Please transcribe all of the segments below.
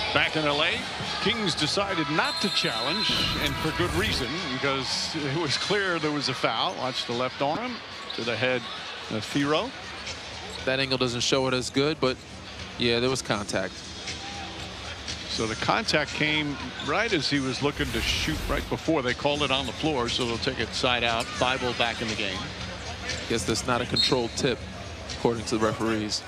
Back in LA, Kings decided not to challenge, and for good reason, because it was clear there was a foul. Watch the left arm to the head of Thero. That angle doesn't show it as good, but yeah, there was contact. So the contact came right as he was looking to shoot right before they called it on the floor, so they'll take it side out. Thybulle back in the game. Guess that's not a controlled tip, according to the referees.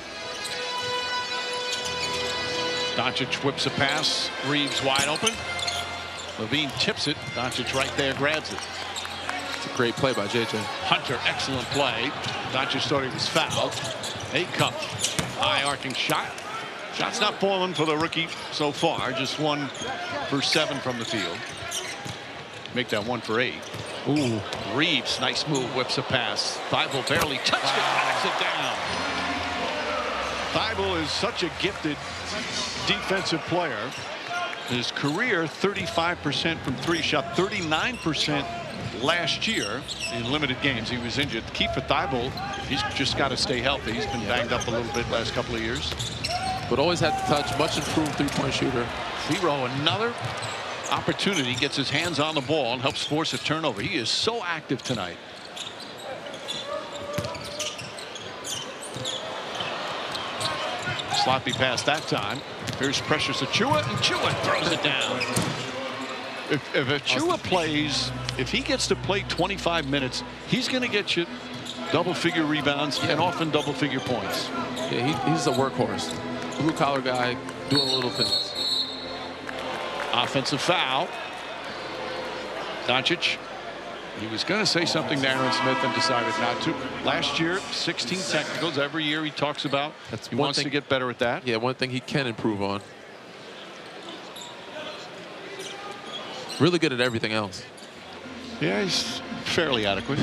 Doncic whips a pass. Reeves wide open. LaVine tips it. Doncic right there grabs it. It's a great play by JJ. Hunter, excellent play. Doncic thought he was fouled. A cup. High arcing shot. Shot's not falling for the rookie so far. Just 1 for 7 from the field. Make that 1 for 8. Ooh. Reeves, nice move, whips a pass. Thybulle barely touched it, backs it down. Thybulle is such a gifted defensive player. His career 35% from 3, shot 39% last year in limited games. He was injured. The key for Thybulle, he's just got to stay healthy. He's been banged up a little bit last couple of years. But always had to touch, much improved three-point shooter. Thero, another opportunity, gets his hands on the ball and helps force a turnover. He is so active tonight. Sloppy pass that time. Here's pressure Achiuwa, and Achiuwa throws it down. If Achiuwa plays, if he gets to play 25 minutes, he's going to get you double-figure rebounds and often double-figure points. Yeah, he's a workhorse. Blue-collar guy doing little things. Offensive foul. Doncic. He was going to say something to Aaron Smith and decided not to. Last year, 16 technicals. Every year he talks about he wants to get better at that. Yeah, one thing he can improve on. Really good at everything else. Yeah, he's fairly adequate.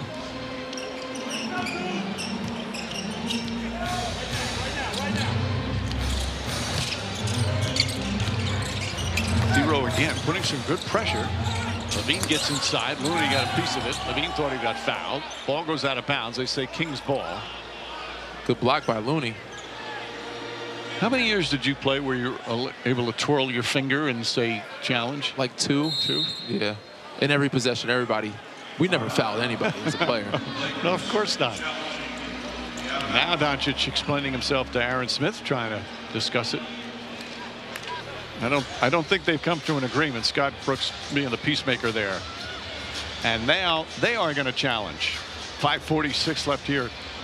Thero again putting some good pressure. LaVine gets inside. Looney got a piece of it. LaVine thought he got fouled. Ball goes out of bounds. They say Kings ball. Good block by Looney. How many years did you play where you're able to twirl your finger and say challenge? Like 2. 2? Yeah. In every possession, everybody. We never fouled anybody as a player. No, of course not. Now Doncic explaining himself to Aaron Smith, trying to discuss it. I don't think they've come to an agreement. Scott Brooks being the peacemaker there. And now they are going to challenge. 5:46 left here